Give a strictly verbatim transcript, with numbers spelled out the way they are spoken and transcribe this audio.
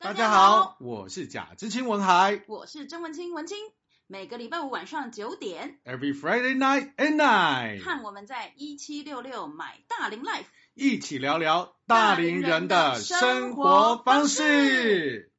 大家好，我是贾知青文海， 我是曾文清文清。每个礼拜五晚上九点 ，Every Friday night and night， 和我们在一七六六买大龄 Life 一起聊聊大龄人的生活方式。